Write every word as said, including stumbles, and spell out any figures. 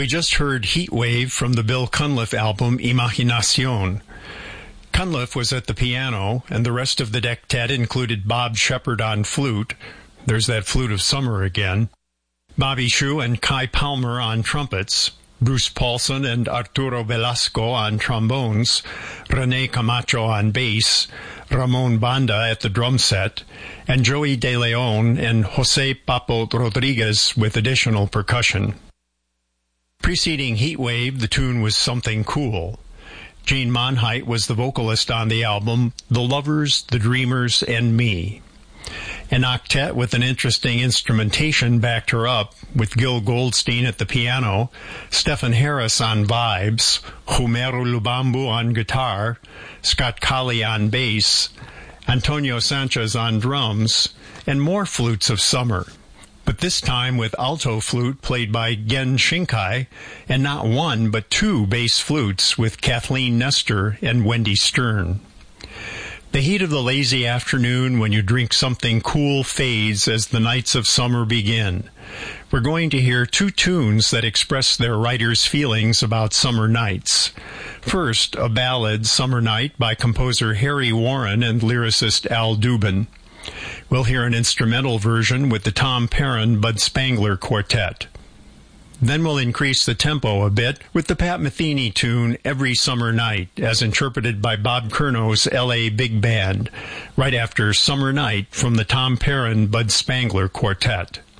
We just heard Heat Wave from the Bill Cunliffe album Imaginación. Cunliffe was at the piano, and the rest of the dectet included Bob Shepard on flute. There's that flute of summer again. Bobby Shue and Kai Palmer on trumpets. Bruce Paulson and Arturo Velasco on trombones. Rene Camacho on bass. Ramon Banda at the drum set. And Joey De Leon and Jose Papo Rodriguez with additional percussion. Preceding Heat Wave, the tune was Something Cool. Jane Monheit was the vocalist on the album, The Lovers, The Dreamers, and Me. An octet with an interesting instrumentation backed her up, with Gil Goldstein at the piano, Stephen Harris on vibes, Homero Lubambo on guitar, Scott Colley on bass, Antonio Sanchez on drums, and more flutes of summer. But this time with alto flute played by Gen Shinkai, and not one but two bass flutes with Kathleen Nestor and Wendy Stern. The heat of the lazy afternoon when you drink something cool fades as the nights of summer begin. We're going to hear two tunes that express their writers' feelings about summer nights. First, a ballad, Summer Night, by composer Harry Warren and lyricist Al Dubin. We'll hear an instrumental version with the Tom Perrin Bud Spangler Quartet. Then we'll increase the tempo a bit with the Pat Metheny tune Every Summer Night, as interpreted by Bob Curno's L A Big Band, right after Summer Night from the Tom Perrin Bud Spangler Quartet.